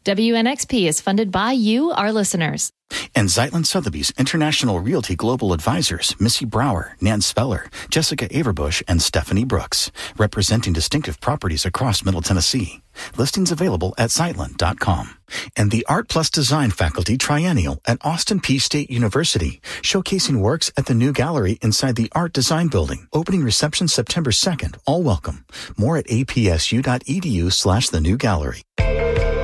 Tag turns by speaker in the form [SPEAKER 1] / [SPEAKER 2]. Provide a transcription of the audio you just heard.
[SPEAKER 1] WNXP is funded by you, our listeners.
[SPEAKER 2] And Zeitlin Sotheby's International Realty Global Advisors, Missy Brower, Nan Speller, Jessica Averbush, and Stephanie Brooks, representing distinctive properties across Middle Tennessee. Listings available at Zeitlin.com. And the Art Plus Design Faculty Triennial at Austin Peay State University, showcasing works at the new gallery inside the Art Design Building. Opening reception September 2nd. All welcome. More at apsu.edu/the new gallery.